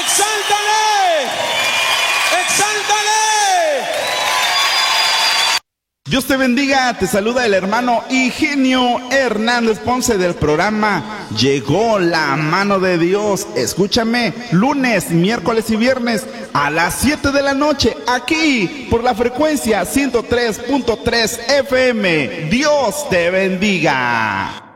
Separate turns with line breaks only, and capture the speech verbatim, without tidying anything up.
¡Exáltale! ¡Exáltale!
Dios te bendiga, te saluda el hermano Higinio Hernández Ponce del programa Llegó la Mano de Dios. Escúchame lunes, miércoles y viernes a las siete de la noche aquí por la frecuencia ciento tres punto tres F M. Dios te bendiga.